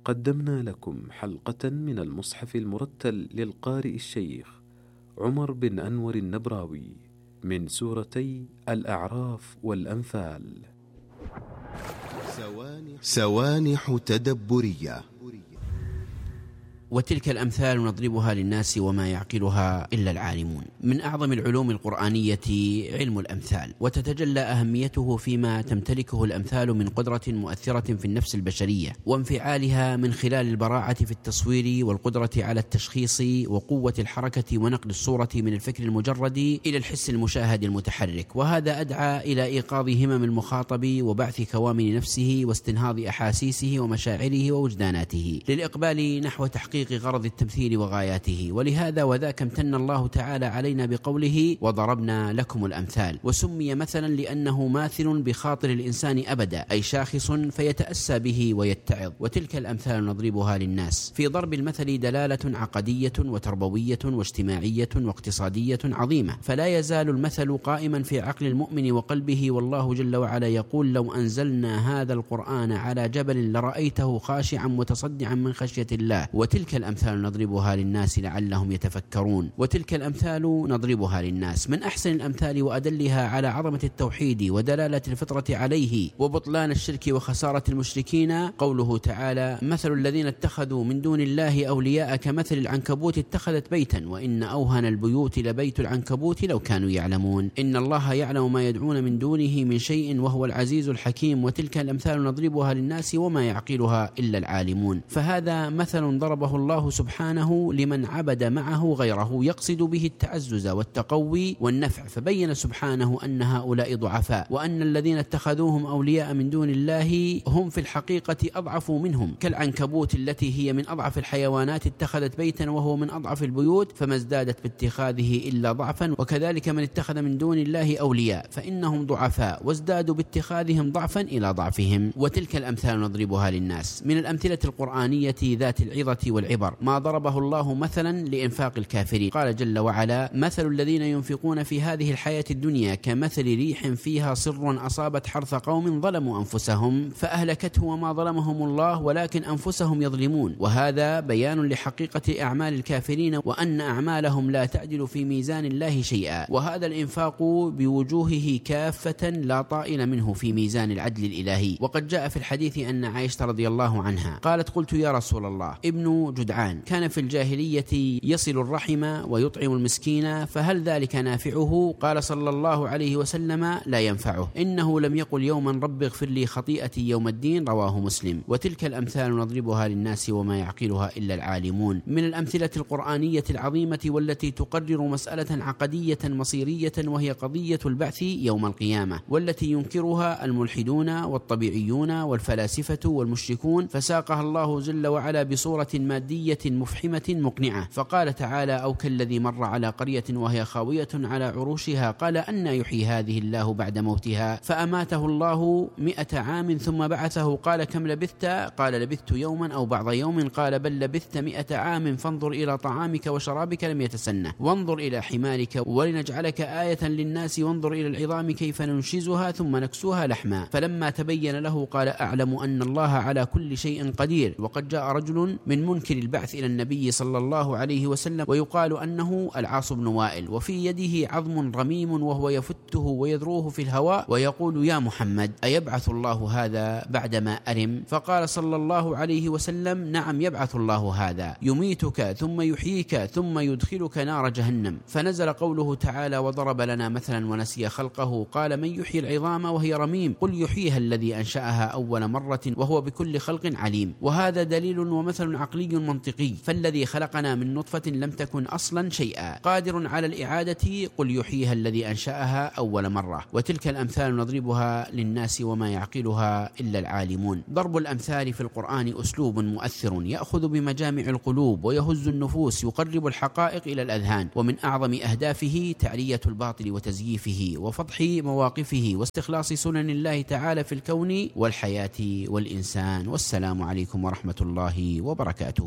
قدمنا لكم حلقة من المصحف المرتل للقارئ الشيخ عمر بن أنور النبراوي من سورتي الأعراف والأنفال. سوانح تدبرية. وتلك الأمثال نضربها للناس وما يعقلها إلا العالمون. من أعظم العلوم القرآنية علم الأمثال، وتتجلى أهميته فيما تمتلكه الأمثال من قدرة مؤثرة في النفس البشرية وانفعالها من خلال البراعة في التصوير والقدرة على التشخيص وقوة الحركة ونقل الصورة من الفكر المجرد إلى الحس المشاهد المتحرك، وهذا أدعى إلى إيقاظ همم المخاطب وبعث كوامن نفسه واستنهاض أحاسيسه ومشاعره ووجداناته للإقبال نحو تحقيق غرض التمثيل وغاياته. ولهذا وذاك امتن الله تعالى علينا بقوله وضربنا لكم الأمثال، وسمي مثلا لأنه ماثل بخاطر الإنسان أبدا، أي شاخص فيتأسى به ويتعظ. وتلك الأمثال نضربها للناس. في ضرب المثل دلالة عقدية وتربوية واجتماعية واقتصادية عظيمة، فلا يزال المثل قائما في عقل المؤمن وقلبه، والله جل وعلا يقول لو أنزلنا هذا القرآن على جبل لرأيته خاشعا متصدعا من خشية الله. وتلك الأمثال نضربها للناس لعلهم يتفكرون. وتلك الأمثال نضربها للناس. من أحسن الأمثال وأدلها على عظمة التوحيد ودلالة الفطرة عليه وبطلان الشرك وخسارة المشركين قوله تعالى مثل الذين اتخذوا من دون الله أولياء كمثل العنكبوت اتخذت بيتا وإن أوهن البيوت لبيت العنكبوت لو كانوا يعلمون إن الله يعلم ما يدعون من دونه من شيء وهو العزيز الحكيم. وتلك الأمثال نضربها للناس وما يعقلها إلا العالمون. فهذا مثل ضربه الله سبحانه لمن عبد معه غيره يقصد به التعزز والتقوي والنفع، فبين سبحانه أن هؤلاء ضعفاء، وأن الذين اتخذوهم أولياء من دون الله هم في الحقيقة أضعف منهم، كالعنكبوت التي هي من أضعف الحيوانات اتخذت بيتا وهو من أضعف البيوت فما ازدادت باتخاذه إلا ضعفا. وكذلك من اتخذ من دون الله أولياء فإنهم ضعفاء وازدادوا باتخاذهم ضعفا إلى ضعفهم. وتلك الأمثال نضربها للناس. من الأمثلة القرآنية ذات العظة والعبر ما ضربه الله مثلا لإنفاق الكافرين. قال جل وعلا مثل الذين ينفقون في هذه الحياة الدنيا كمثل ريح فيها صر أصابت حرث قوم ظلموا أنفسهم فأهلكته وما ظلمهم الله ولكن أنفسهم يظلمون. وهذا بيان لحقيقة أعمال الكافرين وأن أعمالهم لا تعدل في ميزان الله شيئا. وهذا الإنفاق بوجوهه كافة لا طائل منه في ميزان العدل الإلهي. وقد جاء في الحديث أن عائشة رضي الله عنها قالت قلت يا رسول الله ابن جدعان كان في الجاهلية يصل الرحم ويطعم المسكين فهل ذلك نافعه؟ قال صلى الله عليه وسلم لا ينفعه، إنه لم يقل يوما رب اغفر لي خطيئتي يوم الدين، رواه مسلم. وتلك الأمثال نضربها للناس وما يعقلها إلا العالمون. من الأمثلة القرآنية العظيمة والتي تقرر مسألة عقدية مصيرية وهي قضية البعث يوم القيامة، والتي ينكرها الملحدون والطبيعيون والفلاسفة والمشركون، فساقها الله جل وعلا بصورة مادية مفحمة مقنعة. فقال تعالى أو كالذي مر على قرية وهي خاوية على عروشها قال أنى يحيي هذه الله بعد موتها فأماته الله 100 عام ثم بعثه قال كم لبثت؟ قال لبثت يوما أو بعض يوم قال بل لبثت 100 عام فانظر إلى طعامك وشرابك لم يتسنه وانظر إلى حمارك ولنجعلك آية للناس وانظر إلى العظام كيف ننشزها ثم نكسوها لحما. فلما تبين له قال أعلم أن الله على كل شيء قدير. وقد جاء رجل من منكر البعث إلى النبي صلى الله عليه وسلم ويقال أنه العاص بن وائل وفي يده عظم رميم وهو يفته ويذروه في الهواء ويقول يا محمد أيبعث الله هذا بعدما أرم؟ فقال صلى الله عليه وسلم نعم يبعث الله هذا يميتك ثم يحييك ثم يدخلك نار جهنم. فنزل قوله تعالى وضرب لنا مثلا ونسي خلقه قال من يحيي العظام وهي رميم قل يحييها الذي أنشأها أول مرة وهو بكل خلق عليم. وهذا دليل ومثل عقلي منطقي. فالذي خلقنا من نطفة لم تكن أصلا شيئا قادر على الإعادة قل يحييها الذي أنشأها أول مرة. وتلك الأمثال نضربها للناس وما يعقلها إلا العالمون. ضرب الأمثال في القرآن أسلوب مؤثر يأخذ بمجامع القلوب ويهز النفوس يقرب الحقائق إلى الأذهان، ومن أعظم أهدافه تعرية الباطل وتزييفه وفضح مواقفه واستخلاص سنن الله تعالى في الكون والحياة والإنسان. والسلام عليكم ورحمة الله وبركاته.